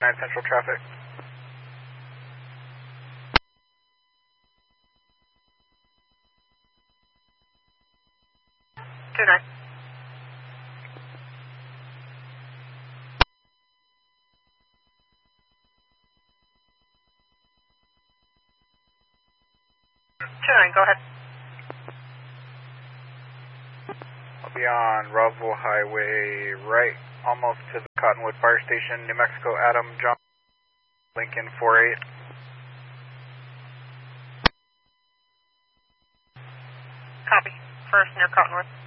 9 Central traffic. 29. Go ahead. I'll be on Roswell Highway right, almost to the Cottonwood Fire Station, New Mexico, Adam, John, Lincoln 48. Copy. First near Cottonwood.